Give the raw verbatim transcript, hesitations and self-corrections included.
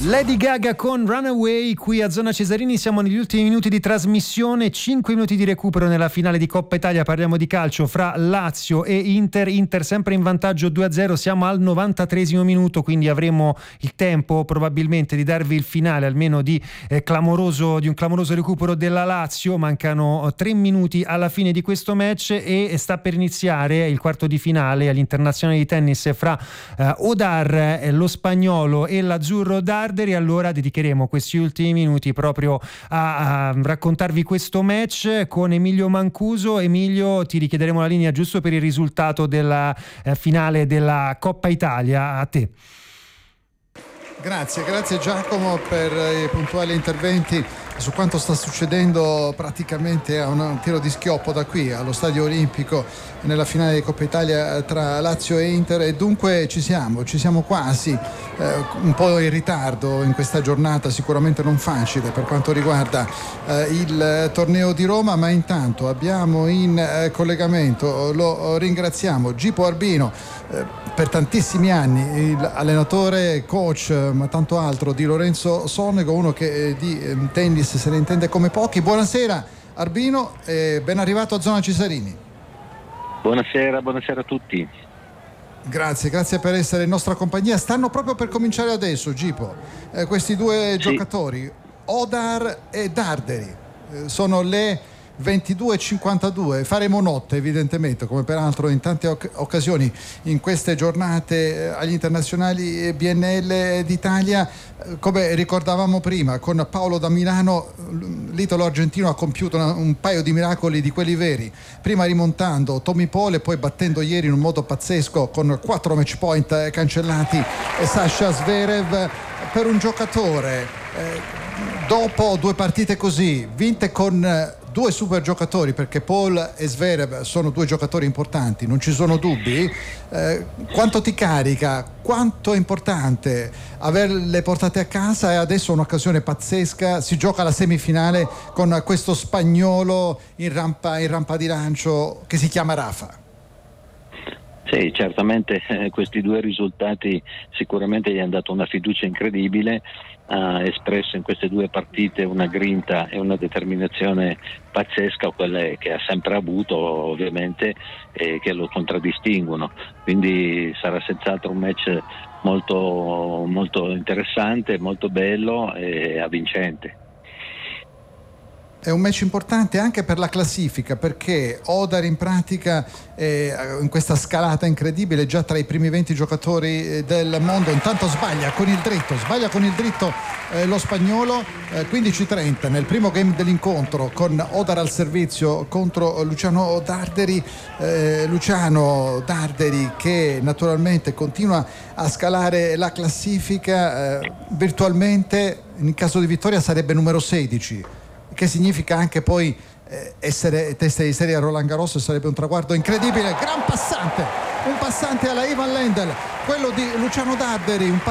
Lady Gaga con Runaway qui a Zona Cesarini. Siamo negli ultimi minuti di trasmissione, cinque minuti di recupero nella finale di Coppa Italia. Parliamo di calcio fra Lazio e Inter. Inter sempre in vantaggio due a zero, siamo al novantatreesimo minuto, quindi avremo il tempo probabilmente di darvi il finale almeno di, eh, clamoroso, di un clamoroso recupero della Lazio. Mancano tre minuti alla fine di questo match e sta per iniziare il quarto di finale all'Internazionale di tennis fra eh, Odar, eh, lo spagnolo, e l'azzurro Darderi. Allora dedicheremo questi ultimi minuti proprio a, a raccontarvi questo match con Emilio Mancuso. Emilio, ti richiederemo la linea giusto per il risultato della eh, finale della Coppa Italia. A te. Grazie, grazie Giacomo per i puntuali interventi su quanto sta succedendo praticamente a un tiro di schioppo da qui allo Stadio Olimpico nella finale di Coppa Italia tra Lazio e Inter, e dunque ci siamo, ci siamo quasi, eh, un po' in ritardo in questa giornata sicuramente non facile per quanto riguarda eh, il torneo di Roma, ma intanto abbiamo in eh, collegamento, lo ringraziamo, Gipo Arbino, eh, per tantissimi anni il allenatore, coach, ma tanto altro di Lorenzo Sonego, uno che eh, di eh, tennis se ne intende come pochi. Buonasera Arbino e ben arrivato a Zona Cesarini. Buonasera, buonasera a tutti. Grazie, grazie per essere in nostra compagnia. Stanno proprio per cominciare adesso, Gipo, eh, questi due sì. giocatori, Odar e Darderi, eh, sono le ventidue e cinquantadue. Faremo notte evidentemente, come peraltro in tante oc- occasioni in queste giornate eh, agli internazionali B N L d'Italia. Eh, come ricordavamo prima, con Paolo da Milano l'italo argentino ha compiuto una, un paio di miracoli di quelli veri, prima rimontando Tommy Paul e poi battendo ieri in un modo pazzesco con quattro match point eh, cancellati e Sasha Zverev. Per un giocatore eh, dopo due partite così vinte con eh, due super giocatori, perché Paul e Zverev sono due giocatori importanti, non ci sono dubbi, eh, quanto ti carica, quanto è importante averle portate a casa, e adesso è un'occasione pazzesca, si gioca la semifinale con questo spagnolo in rampa, in rampa di lancio che si chiama Rafa. Sì, certamente eh, questi due risultati sicuramente gli hanno dato una fiducia incredibile, ha espresso in queste due partite una grinta e una determinazione pazzesca, quelle che ha sempre avuto ovviamente e che lo contraddistinguono, quindi sarà senz'altro un match molto, molto interessante, molto bello e avvincente. È un match importante anche per la classifica, perché Odar in pratica eh, in questa scalata incredibile già tra i primi venti giocatori del mondo. Intanto sbaglia con il dritto, sbaglia con il dritto eh, lo spagnolo, eh, quindici trenta nel primo game dell'incontro con Odar al servizio contro Luciano Darderi. eh, Luciano Darderi che naturalmente continua a scalare la classifica, eh, virtualmente in caso di vittoria sarebbe numero sedici, che significa anche poi eh, essere testa di serie a Roland Garros, sarebbe un traguardo incredibile. Gran passante, un passante alla Ivan Lendl, quello di Luciano Darderi, un